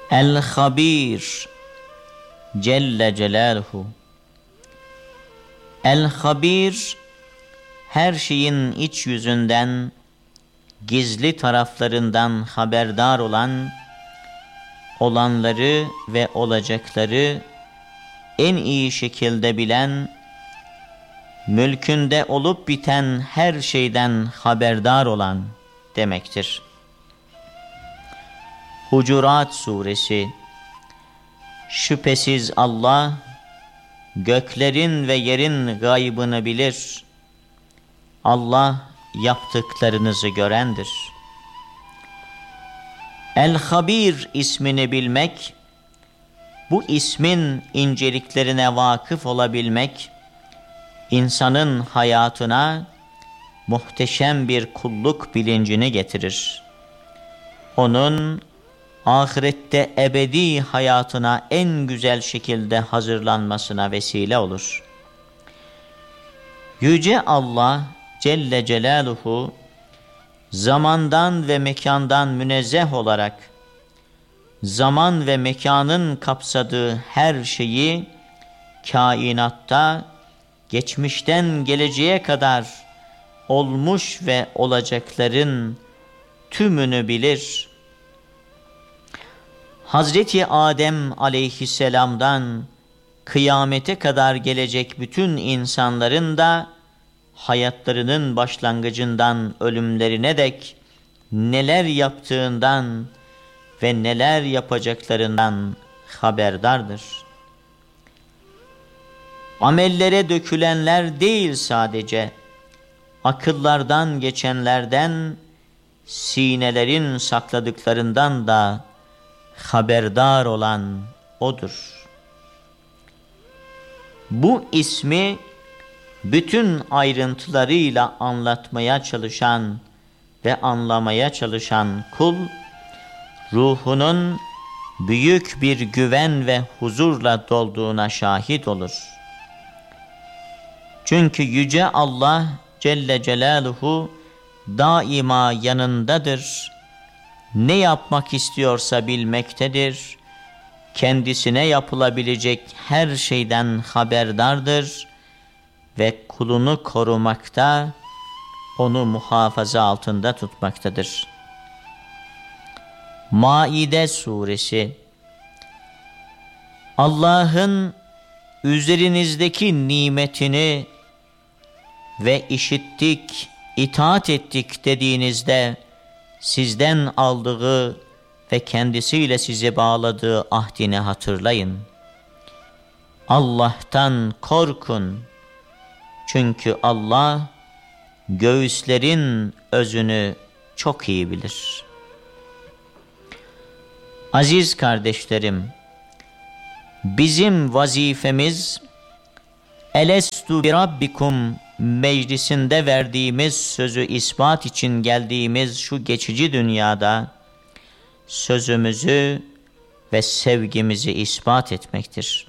El-Habir Celle Celaluhu. El-Habir, her şeyin iç yüzünden, gizli taraflarından haberdar olan, olanları ve olacakları en iyi şekilde bilen, mülkünde olup biten her şeyden haberdar olan demektir. Hucurat Suresi. Şüphesiz Allah, göklerin ve yerin gaybını bilir. Allah yaptıklarınızı görendir. El-Habir ismini bilmek, bu ismin inceliklerine vakıf olabilmek, insanın hayatına muhteşem bir kulluk bilincini getirir. Onun ahirette ebedi hayatına en güzel şekilde hazırlanmasına vesile olur. Yüce Allah Celle Celaluhu, zamandan ve mekandan münezzeh olarak, zaman ve mekanın kapsadığı her şeyi kainatta geçmişten geleceğe kadar olmuş ve olacakların tümünü bilir. Hazreti Adem aleyhisselamdan kıyamete kadar gelecek bütün insanların da hayatlarının başlangıcından ölümlerine dek neler yaptığından ve neler yapacaklarından haberdardır. Amellere dökülenler değil sadece, akıllardan geçenlerden, sinelerin sakladıklarından da haberdar olan O'dur. Bu ismi bütün ayrıntılarıyla anlatmaya çalışan ve anlamaya çalışan kul, ruhunun büyük bir güven ve huzurla dolduğuna şahit olur. Çünkü Yüce Allah Celle Celaluhu daima yanındadır. Ne yapmak istiyorsa bilmektedir. Kendisine yapılabilecek her şeyden haberdardır ve kulunu korumakta, onu muhafaza altında tutmaktadır. Maide Suresi. Allah'ın üzerinizdeki nimetini ve işittik, itaat ettik dediğinizde sizden aldığı ve kendisiyle sizi bağladığı ahdini hatırlayın. Allah'tan korkun. Çünkü Allah göğüslerin özünü çok iyi bilir. Aziz kardeşlerim, bizim vazifemiz Elestu bi Rabbikum meclisinde verdiğimiz sözü ispat için geldiğimiz şu geçici dünyada sözümüzü ve sevgimizi ispat etmektir.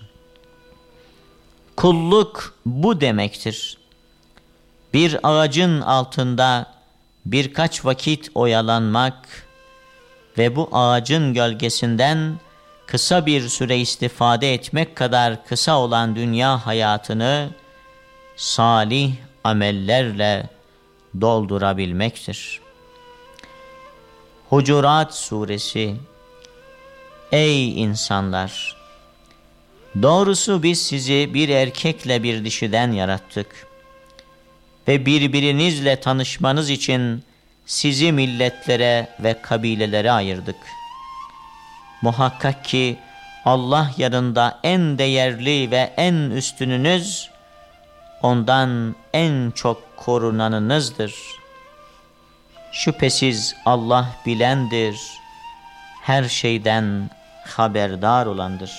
Kulluk bu demektir. Bir ağacın altında birkaç vakit oyalanmak ve bu ağacın gölgesinden kısa bir süre istifade etmek kadar kısa olan dünya hayatını salih amellerle doldurabilmektir. Hucurat Suresi. Ey insanlar! Doğrusu biz sizi bir erkekle bir dişiden yarattık ve birbirinizle tanışmanız için sizi milletlere ve kabilelere ayırdık. Muhakkak ki Allah yanında en değerli ve en üstününüz, ondan en çok korunanınızdır. Şüphesiz Allah bilendir, her şeyden haberdar olandır.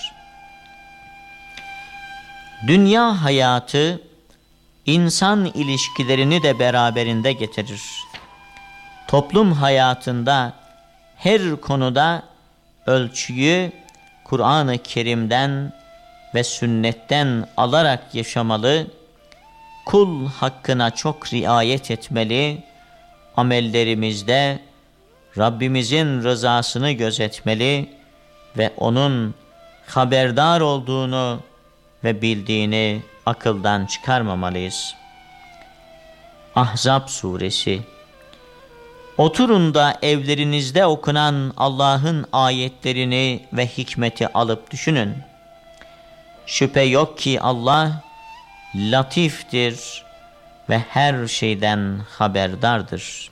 Dünya hayatı, insan ilişkilerini de beraberinde getirir. Toplum hayatında her konuda ölçüyü Kur'an-ı Kerim'den ve sünnetten alarak yaşamalı, kul hakkına çok riayet etmeli, amellerimizde Rabbimizin rızasını gözetmeli ve onun haberdar olduğunu ve bildiğini akıldan çıkarmamalıyız. Ahzab suresi. Oturun da evlerinizde okunan Allah'ın ayetlerini ve hikmeti alıp düşünün. Şüphe yok ki Allah latiftir ve her şeyden haberdardır.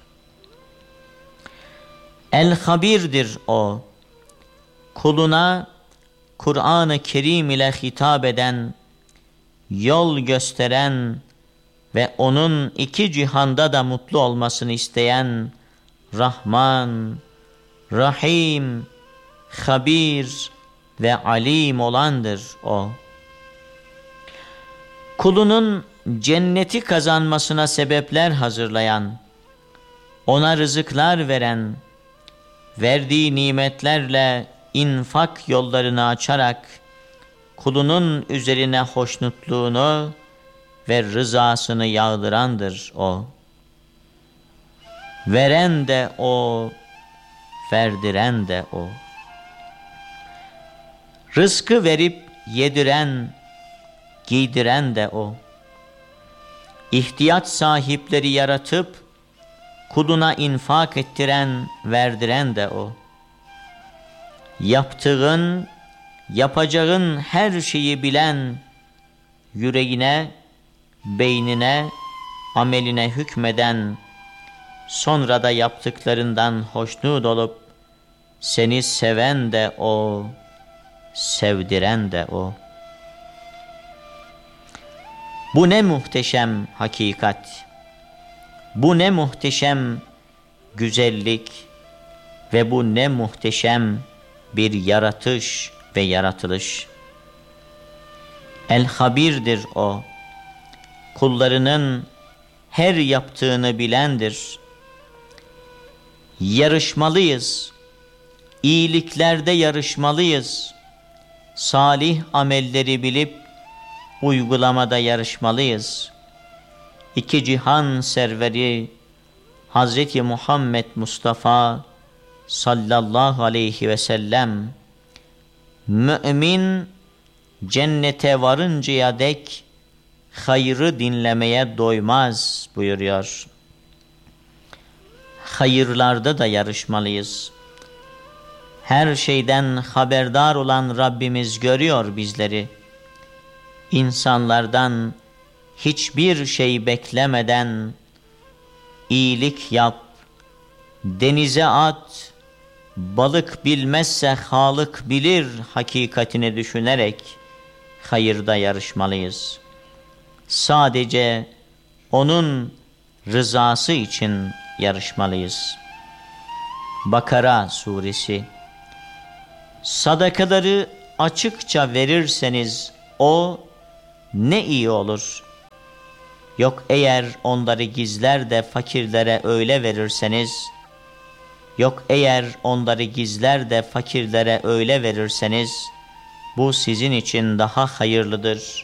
El-Habir'dir o. Kuluna Kur'an-ı Kerim ile hitap eden, yol gösteren ve onun iki cihanda da mutlu olmasını isteyen Rahman, Rahim, Habir ve Alim olandır o. Kulunun cenneti kazanmasına sebepler hazırlayan, ona rızıklar veren, verdiği nimetlerle infak yollarını açarak kulunun üzerine hoşnutluğunu ve rızasını yağdırandır o. Veren de o, verdiren de o. Rızkı verip yediren, giydiren de o. İhtiyaç sahipleri yaratıp kuluna infak ettiren, verdiren de o. Yaptığın, yapacağın her şeyi bilen, yüreğine, beynine, ameline hükmeden, sonra da yaptıklarından hoşnut olup seni seven de o, sevdiren de o. Bu ne muhteşem hakikat, bu ne muhteşem güzellik ve bu ne muhteşem bir yaratış ve yaratılış. El-Habir'dir o. Kullarının her yaptığını bilendir. Yarışmalıyız. İyiliklerde yarışmalıyız. Salih amelleri bilip uygulamada yarışmalıyız. İki cihan serveri Hazreti Muhammed Mustafa sallallahu aleyhi ve sellem, mümin cennete varıncaya dek hayrı dinlemeye doymaz buyuruyor. Hayırlarda da yarışmalıyız. Her şeyden haberdar olan Rabbimiz görüyor bizleri. İnsanlardan hiçbir şey beklemeden iyilik yap, denize at, balık bilmezse Halık bilir hakikatini düşünerek hayırda yarışmalıyız. Sadece onun rızası için yarışmalıyız. Bakara suresi. Sadakaları açıkça verirseniz o ne iyi olur. Yok eğer onları gizler de fakirlere öyle verirseniz, yok eğer onları gizler de fakirlere öyle verirseniz, bu sizin için daha hayırlıdır.